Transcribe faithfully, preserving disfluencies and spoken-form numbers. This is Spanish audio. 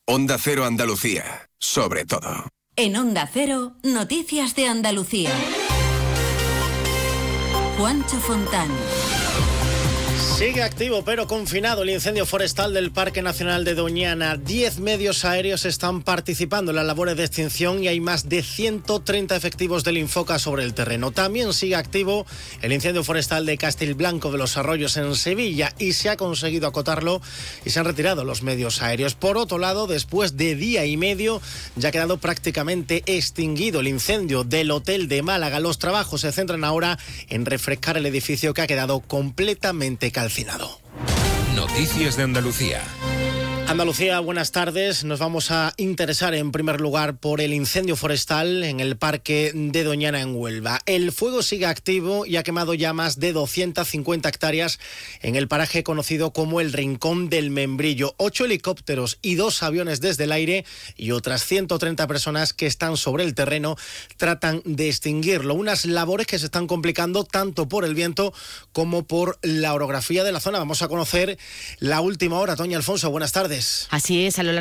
Onda Cero Andalucía, sobre todo. En Onda Cero, Noticias de Andalucía. Juancho Fontán. Sigue activo pero confinado el incendio forestal del Parque Nacional de Doñana. Diez medios aéreos están participando en las labores de extinción y hay más de ciento treinta efectivos del Infoca sobre el terreno. También sigue activo el incendio forestal de Castilblanco de los Arroyos en Sevilla y se ha conseguido acotarlo y se han retirado los medios aéreos. Por otro lado, después de día y medio ya ha quedado prácticamente extinguido el incendio del Hotel de Málaga. Los trabajos se centran ahora en refrescar el edificio que ha quedado completamente calcinado. Noticias de Andalucía. Andalucía, buenas tardes. Nos vamos a interesar en primer lugar por el incendio forestal en el Parque de Doñana en Huelva. El fuego sigue activo y ha quemado ya más de doscientas cincuenta hectáreas en el paraje conocido como el Rincón del Membrillo. Ocho helicópteros y dos aviones desde el aire y otras ciento treinta personas que están sobre el terreno tratan de extinguirlo. Unas labores que se están complicando tanto por el viento como por la orografía de la zona. Vamos a conocer la última hora. Toña Alfonso, buenas tardes. Así es, a lo largo